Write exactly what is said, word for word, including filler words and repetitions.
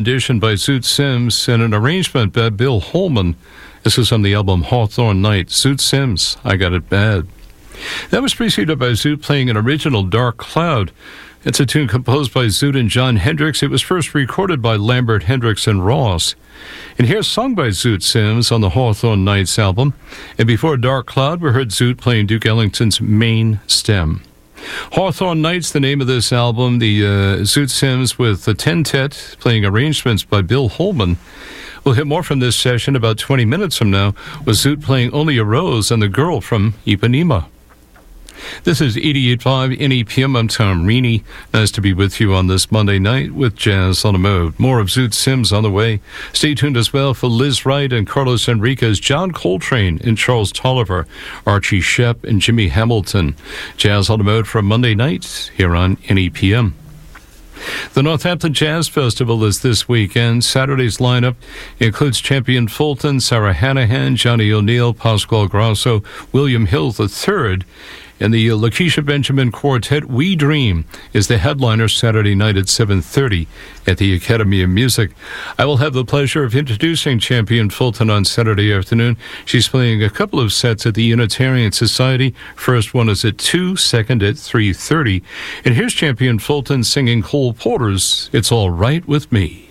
Edition by Zoot Sims and an arrangement by Bill Holman. This is on the album Hawthorne Night. Zoot Sims, I Got It Bad. That was preceded by Zoot playing an original Dark Cloud. It's a tune composed by Zoot and John Hendricks. It was first recorded by Lambert, Hendricks, and Ross. And here's sung by Zoot Sims on the Hawthorne Nights album. And before Dark Cloud, we heard Zoot playing Duke Ellington's Main Stem. Hawthorne Nights, the name of this album. The uh, Zoot Sims with the Ten-Tet playing arrangements by Bill Holman. We'll hit more from this session about twenty minutes from now with Zoot playing Only a Rose and the Girl from Ipanema. This is eighty-eight point five N E P M. I'm Tom Reaney. Nice to be with you on this Monday night with Jazz on the Mode. More of Zoot Sims on the way. Stay tuned as well for Liz Wright and Carlos Enriquez, John Coltrane and Charles Tolliver, Archie Shepp and Jimmy Hamilton. Jazz on the Mode for Monday night here on N E P M. The Northampton Jazz Festival is this weekend. Saturday's lineup includes Champion Fulton, Sarah Hanahan, Johnny O'Neill, Pasquale Grasso, William Hill the third, and the Lakeisha Benjamin Quartet. We Dream is the headliner Saturday night at seven thirty at the Academy of Music. I will have the pleasure of introducing Champion Fulton on Saturday afternoon. She's playing a couple of sets at the Unitarian Society. First one is at two, second at three thirty. And here's Champion Fulton singing Cole Porter's It's All Right With Me.